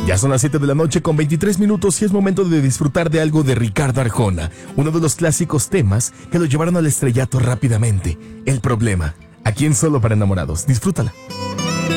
Ya son las 7 de la noche con 23 minutos y es momento de disfrutar de algo de Ricardo Arjona, uno de los clásicos temas que lo llevaron al estrellato rápidamente, El Problema, aquí en Solo para Enamorados. Disfrútala.